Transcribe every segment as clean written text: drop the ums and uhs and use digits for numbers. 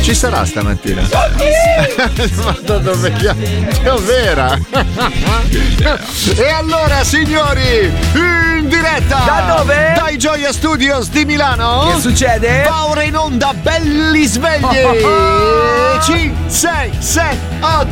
Ci sarà stamattina? Ma da dove vera? E allora, signori, in diretta da dove? Dai Gioia Studios di Milano. Che succede? Va ora in onda belli svegli. 5, 6, 7, 8.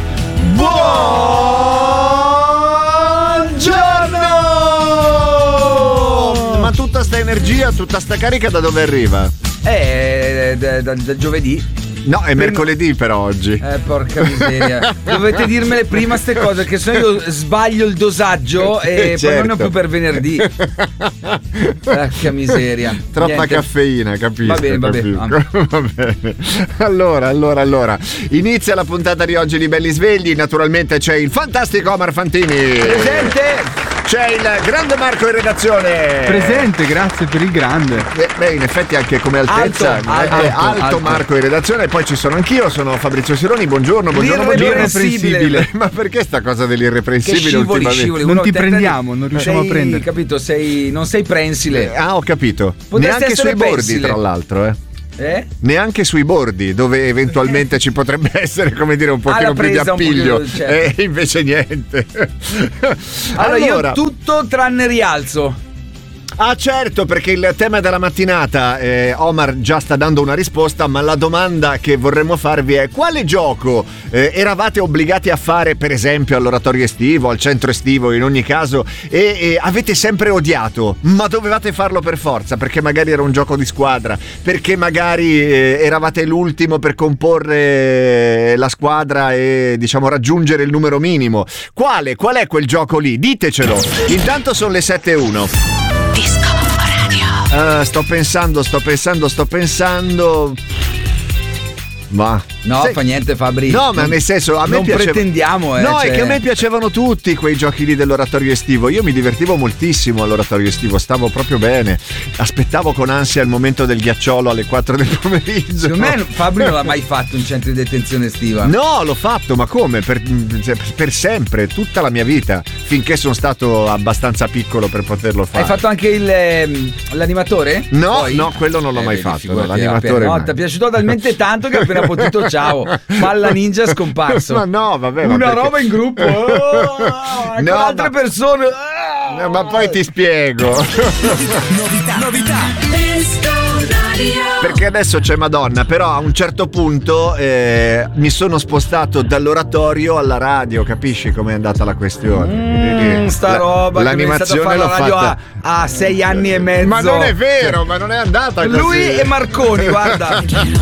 Buongiorno! Ma tutta sta energia, tutta sta carica da dove arriva? Da giovedì. No, è mercoledì per oggi. Porca miseria. Dovete dirmele prima ste cose, che se no io sbaglio il dosaggio e certo. poi non ne ho più per venerdì. Porca miseria. Troppa Niente. Caffeina, capisco. Va bene. Va bene. Allora. Inizia la puntata di oggi di Belli Svegli. Naturalmente c'è il fantastico Omar Fantini. Presente. C'è il grande Marco in redazione. Presente, grazie per il grande. Beh, in effetti anche come altezza alto Marco in redazione. E poi ci sono anch'io, sono Fabrizio Sironi. Buongiorno. L'irreprensibile. Ma perché sta cosa dell'irreprensibile Che ultimamente? scivoli. Non ti prendiamo, non riusciamo a prendere. Capito? Non sei prensile. Ho capito. Potresti Neanche essere sui bordi, pensile. tra l'altro, Neanche sui bordi, dove eventualmente ci potrebbe essere, come dire, un pochino più di presa, appiglio. un pochino, certo. Invece niente. Allora, io tutto tranne rialzo. Ah, certo, perché il tema della mattinata, Omar già sta dando una risposta, ma la domanda che vorremmo farvi è: quale gioco eravate obbligati a fare, per esempio all'oratorio estivo, al centro estivo, in ogni caso, e avete sempre odiato, ma dovevate farlo per forza, perché magari era un gioco di squadra, perché magari eravate l'ultimo per comporre la squadra e, diciamo, raggiungere il numero minimo? Qual è quel gioco lì? Ditecelo. Intanto sono le 7:01. Disco Radio. Sto pensando. Ma no, fa niente, Fabri. No, ma nel senso, a me non pretendiamo. No, cioè... è che a me piacevano tutti quei giochi lì dell'oratorio estivo. Io mi divertivo moltissimo all'oratorio estivo, stavo proprio bene. Aspettavo con ansia il momento del ghiacciolo alle 4 del pomeriggio. Secondo me Fabri non l'ha mai fatto un centro di detenzione estiva. No, l'ho fatto, ma come? Per sempre, tutta la mia vita, finché sono stato abbastanza piccolo per poterlo fare. Hai fatto anche l'animatore? No, Poi? no, quello non l'ho mai fatto. No, l'animatore no, ti è piaciuto talmente tanto che appena potuto, ciao, palla ninja è scomparso. Ma no, vabbè, una perché... roba in gruppo con altre persone. No, ma poi ti spiego. Novità. Perché adesso c'è Madonna, però a un certo punto mi sono spostato dall'oratorio alla radio, capisci com'è andata la questione? Sta roba l'animazione l'ho fatta a 6 anni e mezzo. Ma non è vero, ma non è andata così. Lui e Marconi, guarda.